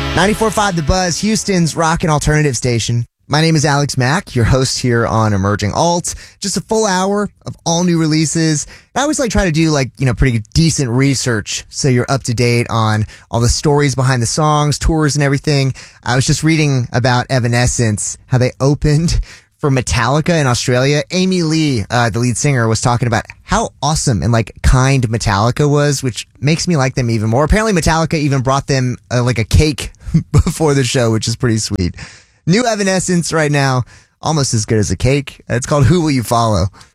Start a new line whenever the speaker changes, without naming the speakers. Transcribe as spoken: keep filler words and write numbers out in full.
ninety-four point five The Buzz, Houston's rock and alternative station. My name is Alex Mack, your host here on Emerging Alt. Just a full hour of all new releases. I always like try to do like, you know, pretty decent research so you're up to date on all the stories behind the songs, tours and everything. I was just reading about Evanescence, how they opened for Metallica in Australia. Amy Lee, uh, the lead singer, was talking about how awesome and like kind Metallica was, which makes me like them even more. Apparently Metallica even brought them uh, like a cake before the show, which is pretty sweet. New Evanescence right now, almost as good as a cake. It's called Who Will You Follow?